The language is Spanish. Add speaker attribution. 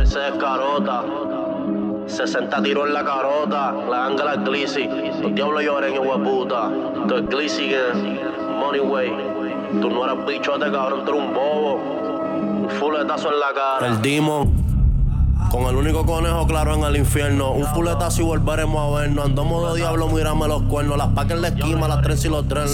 Speaker 1: ese es carota. 60 tiros en la carota, la ganga la Glizzy. Los diablos lloren, hijo de puta. Tú es Glizzy que Money Way. Tú no eres bichote, cabrón, tú eres un bobo. Un fuletazo en la cara. El Demon. Con el único conejo claro en el infierno. Un fuletazo y volveremos a vernos. Andamos de diablo, mírame los cuernos. Las pacas en la esquina, las trenzas y los dreadlocks.